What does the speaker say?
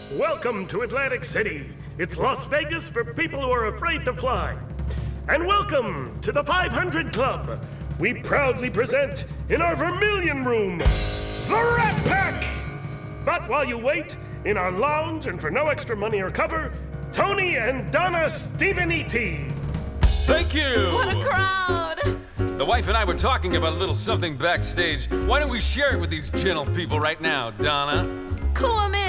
Welcome to Atlantic City. It's Las Vegas for people who are afraid to fly. And welcome to the 500 Club. We proudly present in our Vermilion Room, the Rat Pack. But while you wait, in our lounge and for no extra money or cover, Tony and Donna Stevenetti. Thank you! What a crowd! The wife and I were talking about a little something backstage. Why don't we share it with these gentle people right now, Donna? Cool 'em in!